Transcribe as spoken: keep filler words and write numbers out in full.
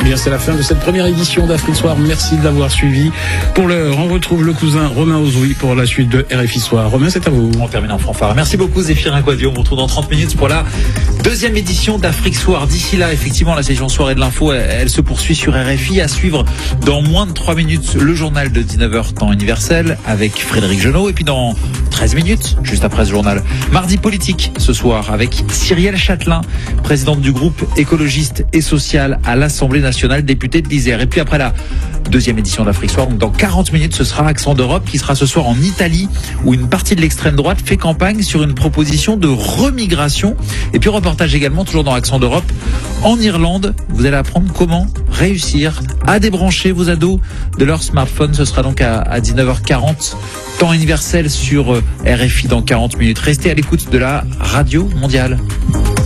Eh bien, c'est la fin de cette première édition d'Afrique Soir. Merci de l'avoir suivi. Pour l'heure, on retrouve le cousin Romain Ozoui pour la suite de R F I Soir. Romain, c'est à vous. On termine en fanfare. Merci beaucoup Zéphirin Quadio. On vous retrouve dans trente minutes pour la deuxième édition d'Afrique Soir. D'ici là, effectivement, la session soirée de l'info, elle, elle se poursuit sur R F I. À suivre dans moins de trois minutes le journal de dix-neuf heures temps universel avec Frédéric Genot. Et puis dans treize minutes, juste après ce journal, mardi politique ce soir avec Cyrielle Châtelain, présidente du groupe écologiste et social à l'Assemblée nationale, députée de l'Isère. Et puis après la deuxième édition d'Afrique Soir, donc dans quarante minutes, ce sera Accent d'Europe qui sera ce soir en Italie, où une partie de l'extrême droite fait campagne sur une proposition de remigration. Et puis reportage également, toujours dans Accent d'Europe, en Irlande. Vous allez apprendre comment réussir à débrancher vos ados de leur smartphone. Ce sera donc à, à dix-neuf heures quarante, temps universel sur R F I dans quarante minutes. Restez à l'écoute de la radio mondiale.